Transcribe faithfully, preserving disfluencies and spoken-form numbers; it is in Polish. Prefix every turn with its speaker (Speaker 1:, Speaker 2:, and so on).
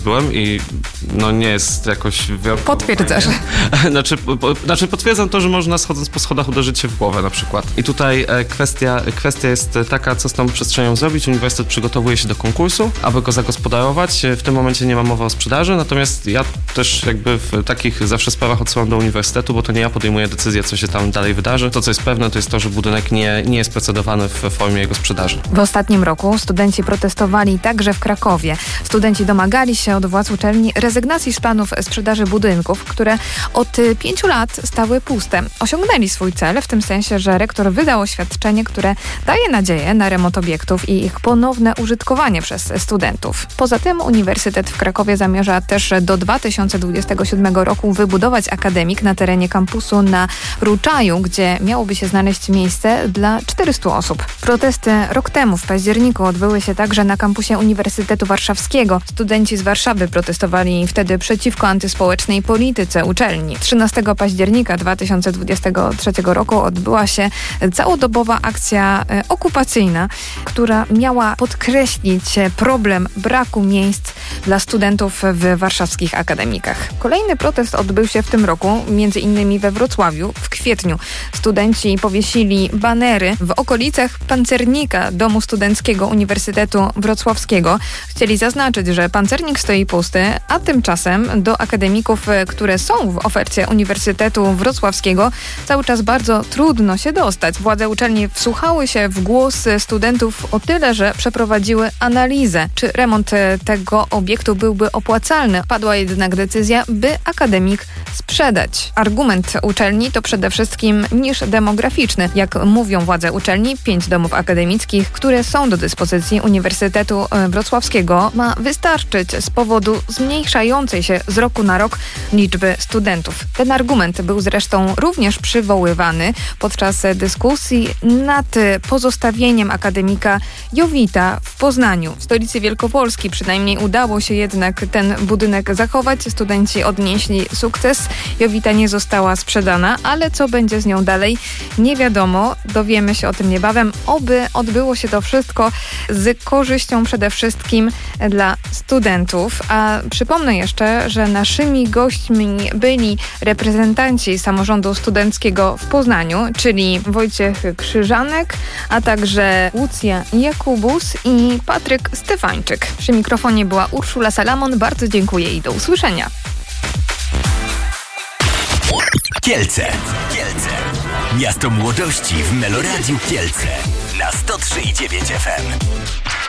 Speaker 1: byłem i no nie jest jakoś wyjątkowo.
Speaker 2: Potwierdzasz.
Speaker 1: Znaczy, po, znaczy potwierdzam to, że można schodząc po schodach uderzyć się w głowę na przykład. I tutaj e, kwestia, kwestia jest taka, co z tą przestrzenią zrobić. Uniwersytet przygotowuje się do konkursu, aby go zagospodarować. W tym momencie nie ma mowy o sprzedaży, natomiast ja też jakby w takich zawsze sprawach odsyłam do uniwersytetu, bo to nie ja podejmuję decyzję, co się tam dalej wydarzy. To, co jest pewne, to jest to, że budynek nie, nie jest procedowany w formie jego sprzedaży.
Speaker 2: W ostatnim roku studenci protestowali także w Krakowie. Studenci domagali się od władz uczelni rezygnacji z planów sprzedaży budynków, które od pięciu lat stały puste. Osiągnęli swój cel w tym sensie, że rektor wydał oświadczenie, które daje nadzieję na remont obiektów i ich ponowne użytkowanie przez studentów. Poza tym Uniwersytet w Krakowie zamierza też do dwa tysiące dwudziestego siódmego roku wybudować akademik na terenie kampusu na Ruczaju, gdzie miałoby się znaleźć miejsce dla czterystu osób. Protesty rok temu w październiku odbyły się także na kampusie Uniwersytetu Warszawskiego. Studenci z Warszawy protestowali wtedy przeciwko antyspołecznej polityce uczelni. trzynastego października dwa tysiące dwudziestego trzeciego roku odbyła się całodobowa akcja okupacyjna, która miała podkreślić problem braku miejsc dla studentów w warszawskich akademikach. Kolejny protest odbył się w tym roku, między innymi we Wrocławiu. W kwietniu studenci powiesili banery w okolicach pancernika Domu Studenckiego Uniwersytetu Wrocławskiego. Chcieli zaznaczyć, że pancernik stoi pusty, a tymczasem do akademików, które są w ofercie Uniwersytetu Wrocławskiego, cały czas bardzo trudno się dostać. Władze uczelni wsłuchały się w głos studentów o tyle, że przeprowadziły analizę, czy remont tego obiektu byłby opłacalny. Padła jednak decyzja, by akademik sprzedać. Argument uczelni to przede wszystkim niż demograficzny. Jak mówią władze uczelni, pięć domów akademickich, które są do dyspozycji Uniwersytetu Wrocławskiego, ma wystarczyć z powodu zmniejszającej się z roku na rok liczby studentów. Ten argument był zresztą również przywoływany podczas dyskusji nad pozostawieniem akademika Jowita w Poznaniu. W stolicy Wielkopolski przynajmniej udało się jednak ten budynek zachować. Studenci odnieśli sukces. Jowita nie została sprzedana, ale co będzie z nią dalej, nie wiadomo. Dowiemy się o tym niebawem. Oby odbyło się to wszystko z korzyścią przede wszystkim dla studentów. A przypomnę jeszcze, że naszymi gośćmi byli reprezentanci samorządu studenckiego w Poznaniu, czyli Wojciech Krzyżanek, a także Łucja Jakubus i Patryk Stefańczyk. Przy mikrofonie była Urszula Salamon. Bardzo dziękuję i do usłyszenia.
Speaker 3: Kielce. Kielce. Miasto młodości w Meloradiu Kielce na sto trzy i dziewięć F M.